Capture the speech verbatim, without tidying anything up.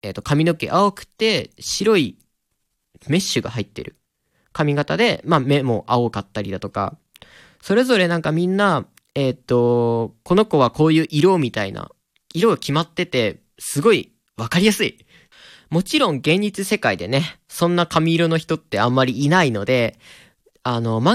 えっと、髪の毛青くて、白いメッシュが入ってる髪型で、まあ目も青かったりだとか、それぞれなんかみんな、えっと、この子はこういう色みたいな、色が決まってて、すごいわかりやすい。もちろん現実世界でね、そんな髪色の人ってあんまりいないので、あの、